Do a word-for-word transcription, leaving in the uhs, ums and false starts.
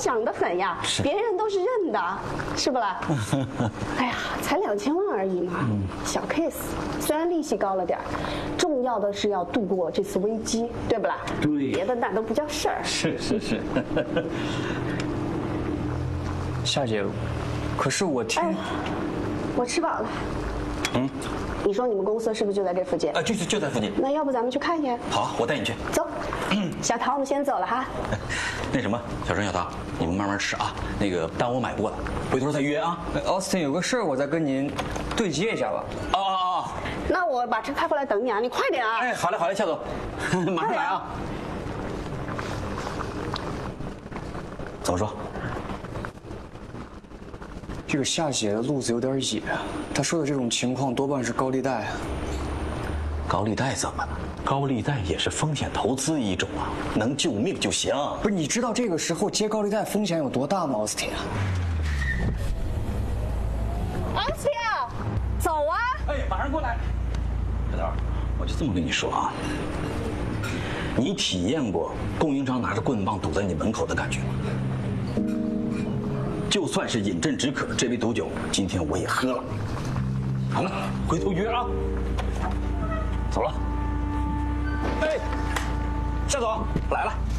想得很呀，别人都是认的，是不啦？哎呀，才两千万而已嘛，嗯、小 case， 虽然利息高了点儿，重要的是要度过这次危机，对不啦？ 对， 别的那都不叫事儿。 是是是。 夏姐，可是我听，哎、 我吃饱了。嗯。你说你们公司是不是就在这附近？ 啊，就是就在附近。 那要不咱们去看去？ 好，我带你去。 走。小桃，我们先走了哈。 那什么，小陈、小桃，你们慢慢吃啊。那个单我买过了，回头再约啊。 奥斯汀有个事儿，我再跟您对接一下吧。 哦哦哦。 那我把车开过来等你啊，你快点啊。 哎，好嘞好嘞，夏总，马上来啊。怎么说？ 这个夏姐的路子有点野，她说的这种情况多半是高利贷。 高利贷怎么了？高利贷也是风险投资一种啊，能救命就行。 不是，你知道这个时候接高利贷风险有多大吗，奥斯汀？ 奥斯汀，走啊！ 哎，马上过来。小桃，我就这么跟你说啊，你体验过供应商拿着棍棒堵在你门口的感觉吗？就算是饮鸩止渴，这杯毒酒今天我也喝了。好了，回头约啊。走了。哎，夏总来了。